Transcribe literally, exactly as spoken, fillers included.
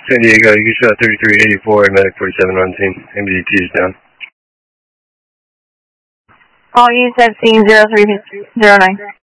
San Diego, you can show thirty-three eighty-four, medic forty-seven on scene. M B T is down. All units have seen zero three zero nine.